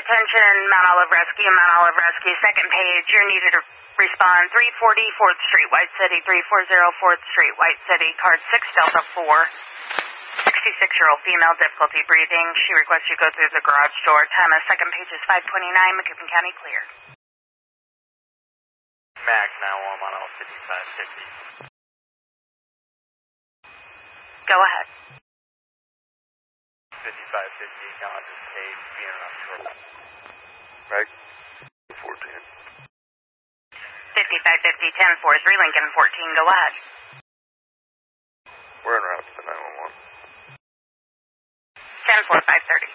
Attention, Mount Olive Rescue, second page. You're needed to respond 340 4th Street, White City, 340 4th Street, White City, card 6 Delta 4. 66-year-old female, difficulty breathing. She requests you go through the garage door. Time of second page is 5:29, Macoupin County clear. Mac 911 on 5550. Go ahead. 5550, Ganges Cave, being on short. Mac 14. 5550, 1043, Lincoln 14, go ahead. We're en route to the 911. 104530.